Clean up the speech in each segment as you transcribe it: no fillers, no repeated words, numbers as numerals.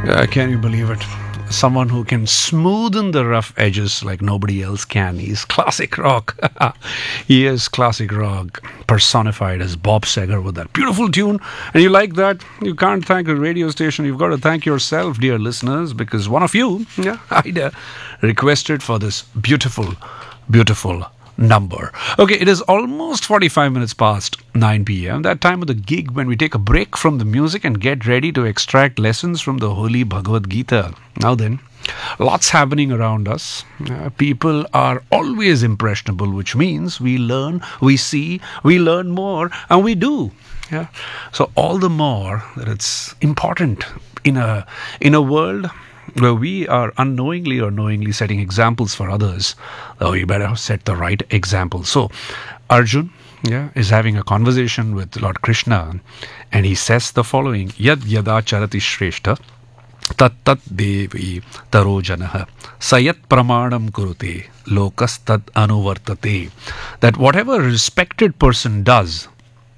Can you believe it? Someone who can smoothen the rough edges like nobody else can. He's classic rock. He is classic rock personified as Bob Seger with that beautiful tune. And you like that? You can't thank a radio station. You've got to thank yourself, dear listeners, because one of you, Ida, requested for this beautiful, beautiful number. Okay, it is almost 45 minutes past 9 p.m. That time of the gig when we take a break from the music and get ready to extract lessons from the Holy Bhagavad Gita. Now then, lots happening around us. People are always impressionable, which means we learn, we see, we learn more, and we do. Yeah. So all the more that it's important in a world where we are unknowingly or knowingly setting examples for others, we better set the right example. So Arjun is having a conversation with Lord Krishna, and he says the following: Yad yada charati shreshta tat tat devi taro janah sayat pramanam kurute lokas tad anuvartate. That whatever a respected person does,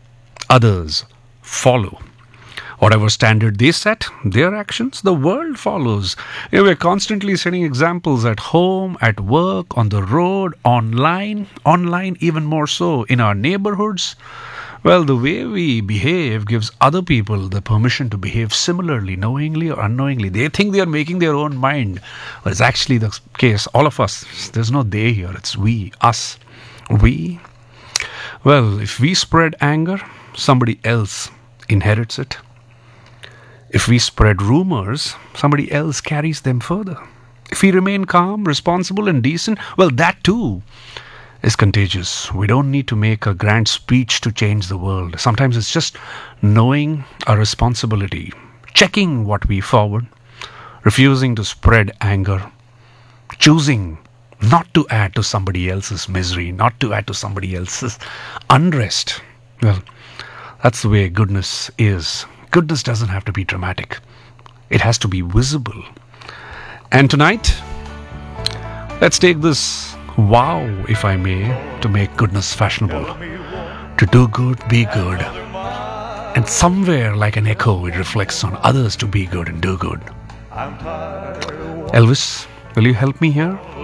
others follow. Whatever standard they set, their actions, the world follows. We're constantly setting examples at home, at work, on the road, online even more so, in our neighborhoods. Well, the way we behave gives other people the permission to behave similarly, knowingly or unknowingly. They think they are making their own mind, but it's actually the case. All of us, there's no they here, it's we, us. We? Well, if we spread anger, somebody else inherits it. If we spread rumors, somebody else carries them further. If we remain calm, responsible, and decent, well, that too is contagious. We don't need to make a grand speech to change the world. Sometimes it's just knowing our responsibility, checking what we forward, refusing to spread anger, choosing not to add to somebody else's misery, not to add to somebody else's unrest. Well, that's the way goodness is. Goodness doesn't have to be dramatic. It has to be visible. And tonight, let's take this vow, if I may, to make goodness fashionable. To do good, be good. And somewhere like an echo, it reflects on others to be good and do good. Elvis, will you help me here?